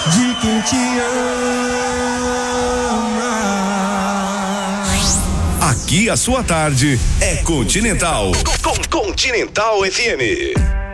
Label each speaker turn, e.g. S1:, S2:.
S1: de quem te ama.
S2: Aqui a sua tarde é Continental. Continental FM.